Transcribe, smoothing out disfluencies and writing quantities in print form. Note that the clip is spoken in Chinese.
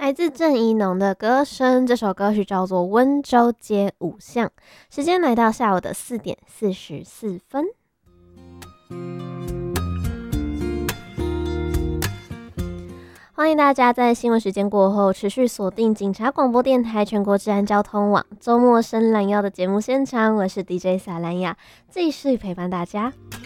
来自郑宜农的歌声，这首歌曲叫做《温州街舞巷》。时间来到下午的4:44。欢迎大家在新闻时间过后持续锁定警察广播电台全国治安交通网周末深蓝腰的节目现场，我是 DJ 撒兰雅，继续陪伴大家。